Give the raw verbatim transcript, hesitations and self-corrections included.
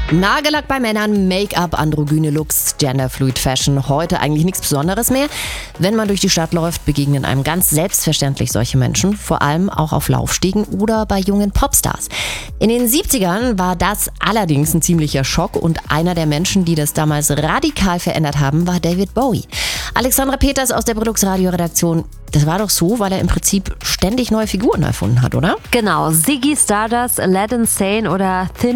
Nagellack bei Männern, Make-up, androgyne Looks, Genderfluid Fashion. Heute eigentlich nichts Besonderes mehr. Wenn man durch die Stadt läuft, begegnen einem ganz selbstverständlich solche Menschen. Vor allem auch auf Laufstiegen oder bei jungen Popstars. In den siebzigern war das allerdings ein ziemlicher Schock. Und einer der Menschen, die das damals radikal verändert haben, war David Bowie. Alexandra Peters aus der Brillux Radio-Redaktion. Das war doch so, weil er im Prinzip ständig neue Figuren erfunden hat, oder? Genau, Ziggy Stardust, Aladdin Sane oder Thin